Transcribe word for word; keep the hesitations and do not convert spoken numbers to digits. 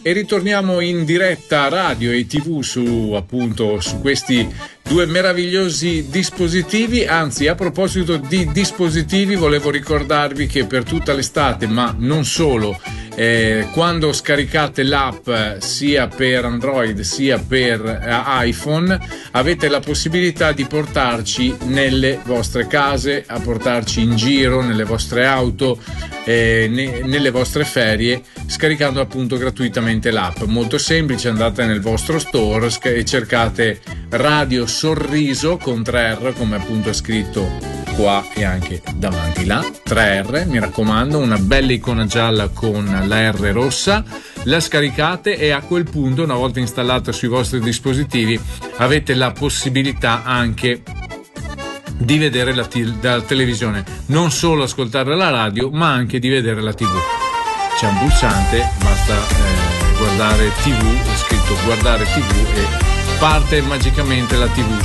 E ritorniamo in diretta radio e tv su appunto su questi due meravigliosi dispositivi. Anzi, a proposito di dispositivi, volevo ricordarvi che per tutta l'estate, ma non solo, eh, quando scaricate l'app sia per Android sia per eh, iPhone, avete la possibilità di portarci nelle vostre case, a portarci in giro nelle vostre auto, eh, ne, nelle vostre ferie, scaricando appunto gratuitamente l'app. Molto semplice, andate nel vostro store e cercate Radio Sorriso con tre R, come appunto è scritto qua e anche davanti là, tre R, mi raccomando, una bella icona gialla con la R rossa, la scaricate e a quel punto, una volta installata sui vostri dispositivi, avete la possibilità anche di vedere la, t- la televisione, non solo ascoltare la radio ma anche di vedere la tivù. C'è un pulsante, basta eh, guardare tivù, è scritto guardare tivù e parte magicamente la tivù